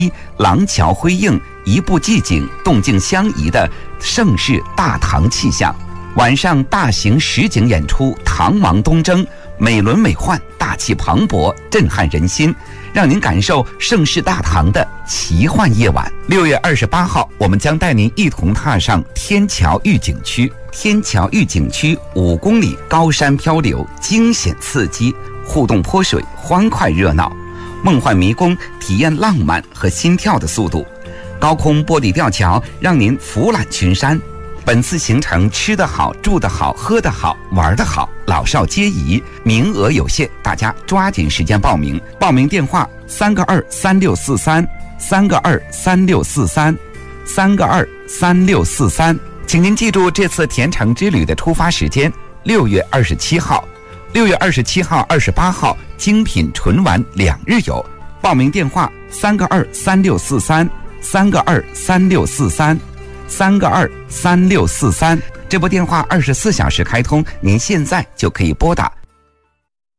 廊桥辉映，一步寂静，动静相宜的盛世大唐气象。晚上大型实景演出《唐王东征》，美轮美奂，大气磅礴，震撼人心，让您感受盛世大唐的奇幻夜晚。6月28号，我们将带您一同踏上天桥御景区。天桥御景区5公里高山漂流，惊险刺激，互动泼水，欢快热闹，梦幻迷宫，体验浪漫和心跳的速度。高空玻璃吊桥让您俯览群山。本次行程吃得好，住得好，喝得好，玩得好，老少皆宜，名额有限，大家抓紧时间报名。报名电话3个23643，3个23643，3个23643。请您记住这次甜橙之旅的出发时间：6月27号、6月27号、28号，精品纯玩2日游。报名电话3个23643，3个23643，3个23643。这部电话24小时开通，您现在就可以拨打